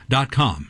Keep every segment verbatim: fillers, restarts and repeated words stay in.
dot com.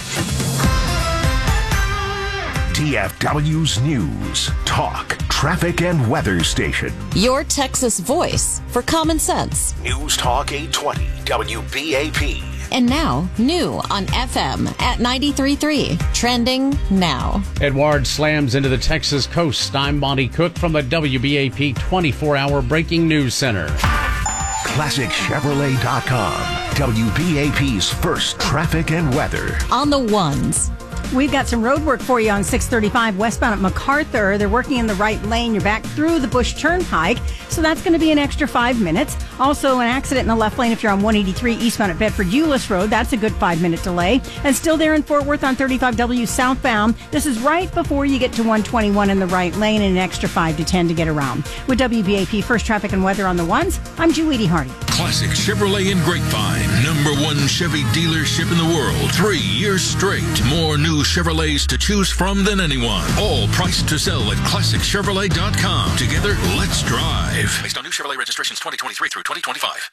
D F W's News, Talk, Traffic, and Weather Station. Your Texas voice for common sense. News Talk eight twenty W B A P. And now, new on F M at ninety-three point three. Trending now. Edward slams into the Texas coast. I'm Monty Cook from the W B A P twenty-four hour Breaking News Center. Classic Chevrolet dot com. W B A P's first traffic and weather. On the ones. We've got some road work for you on six thirty-five westbound at MacArthur. They're working in the right lane. You're back through the Bush Turnpike, so that's going to be an extra five minutes. Also, an accident in the left lane if you're on one eighty-three eastbound at Bedford-Euless Road. That's a good five-minute delay. And still there in Fort Worth on thirty-five W southbound. This is right before you get to one twenty-one in the right lane, and an extra five to ten to get around. With W B A P First Traffic and Weather on the ones, I'm Julie Hardy. Classic Chevrolet in Grapevine. Number one Chevy dealership in the world. Three years straight. More new Chevrolets to choose from than anyone. All priced to sell at Classic Chevrolet dot com. Together, let's drive. Based on new Chevrolet registrations twenty twenty-three through twenty twenty-five.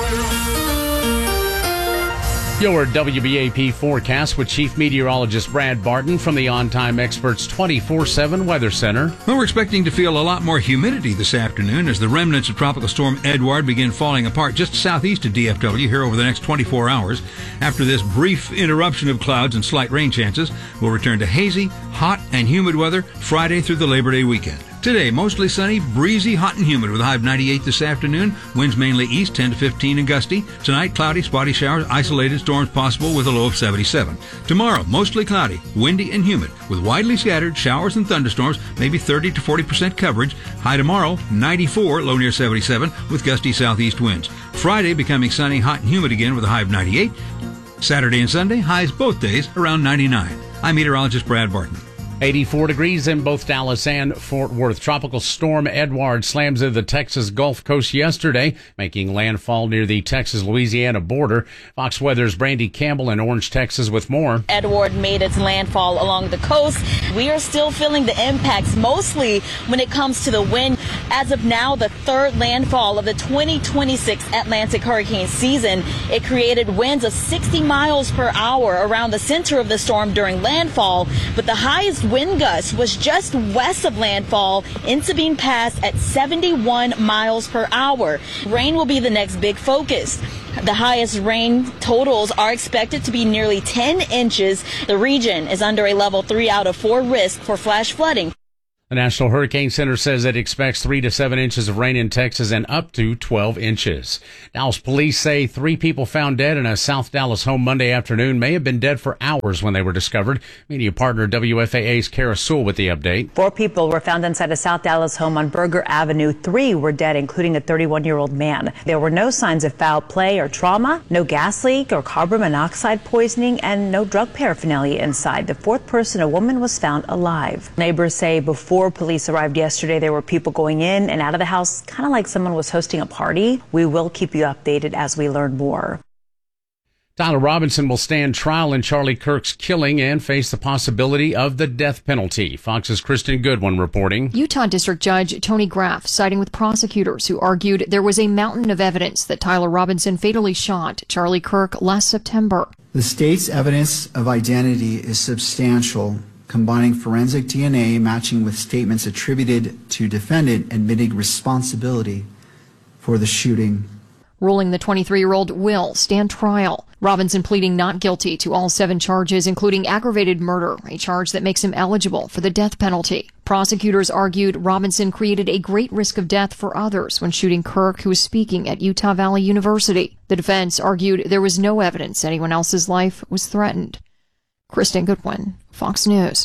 Your W B A P forecast with Chief Meteorologist Brad Barton from the On Time Experts twenty-four seven Weather Center. Well, we're expecting to feel a lot more humidity this afternoon as the remnants of Tropical Storm Edward begin falling apart just southeast of D F W here over the next twenty-four hours. After this brief interruption of clouds and slight rain chances, we'll return to hazy, hot, and humid weather Friday through the Labor Day weekend. Today, mostly sunny, breezy, hot and humid with a high of ninety-eight this afternoon. Winds mainly east, ten to fifteen and gusty. Tonight, cloudy, spotty showers, isolated storms possible with a low of seventy-seven. Tomorrow, mostly cloudy, windy and humid with widely scattered showers and thunderstorms, maybe thirty to forty percent coverage. High tomorrow, ninety-four, low near seventy-seven with gusty southeast winds. Friday, becoming sunny, hot and humid again with a high of ninety-eight. Saturday and Sunday, highs both days around ninety-nine. I'm meteorologist Brad Barton. eighty-four degrees in both Dallas and Fort Worth. Tropical Storm Edward slams into the Texas Gulf Coast yesterday, making landfall near the Texas-Louisiana border. Fox Weather's Brandy Campbell in Orange, Texas with more. Edward made its landfall along the coast. We are still feeling the impacts, mostly when it comes to the wind. As of now, the third landfall of the twenty twenty-six Atlantic hurricane season. It created winds of sixty miles per hour around the center of the storm during landfall, but the highest wind gust was just west of landfall in Sabine Pass at seventy-one miles per hour. Rain will be the next big focus. The highest rain totals are expected to be nearly ten inches. The region is under a level three out of four risk for flash flooding. The National Hurricane Center says it expects three to seven inches of rain in Texas and up to twelve inches. Dallas police say three people found dead in a South Dallas home Monday afternoon may have been dead for hours when they were discovered. Media partner W F A A's Kara Sewell with the update. Four people were found inside a South Dallas home on Berger Avenue. Three were dead, including a thirty-one-year-old man. There were no signs of foul play or trauma, no gas leak or carbon monoxide poisoning, and no drug paraphernalia inside. The fourth person, a woman, was found alive. Neighbors say before Before police arrived yesterday, there were people going in and out of the house, kind of like someone was hosting a party. We will keep you updated as we learn more. Tyler Robinson will stand trial in Charlie Kirk's killing and face the possibility of the death penalty. Fox's Kristen Goodwin reporting. Utah District Judge Tony Graff siding with prosecutors who argued there was a mountain of evidence that Tyler Robinson fatally shot Charlie Kirk last September. The state's evidence of identity is substantial, combining forensic D N A matching with statements attributed to defendant admitting responsibility for the shooting. Ruling the twenty-three-year-old will stand trial. Robinson pleading not guilty to all seven charges, including aggravated murder, a charge that makes him eligible for the death penalty. Prosecutors argued Robinson created a great risk of death for others when shooting Kirk, who was speaking at Utah Valley University. The defense argued there was no evidence anyone else's life was threatened. Kristen Goodwin, Fox News.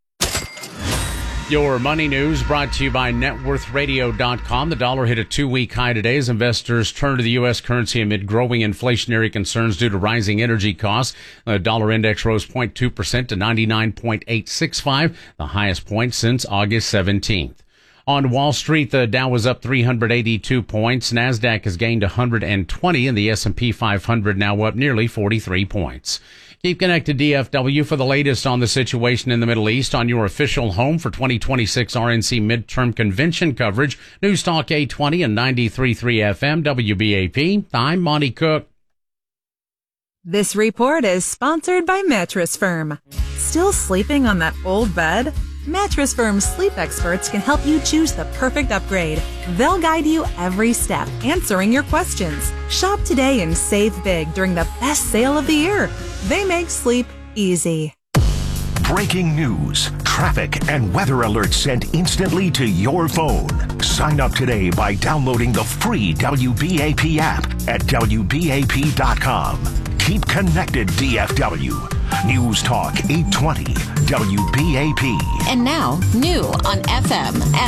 Your money news brought to you by net worth radio dot com. The dollar hit a two-week high today as investors turn to the U S currency amid growing inflationary concerns due to rising energy costs. The dollar index rose zero point two percent to ninety-nine point eight six five, the highest point since August seventeenth. On Wall Street, the Dow was up three hundred eighty-two points. NASDAQ has gained one hundred twenty, and the S and P five hundred now up nearly forty-three points. Keep connected D F W for the latest on the situation in the Middle East on your official home for twenty twenty-six R N C midterm convention coverage. News Talk eight twenty and ninety-three point three F M W B A P. I'm Monty Cook. This report is sponsored by Mattress Firm. Still sleeping on that old bed? Mattress Firm's sleep experts can help you choose the perfect upgrade. They'll guide you every step, answering your questions. Shop today and save big during the best sale of the year. They make sleep easy. Breaking news, traffic, and weather alerts sent instantly to your phone. Sign up today by downloading the free W B A P app at W B A P dot com. Keep connected, D F W. News Talk eight twenty W B A P. And now, new on F M at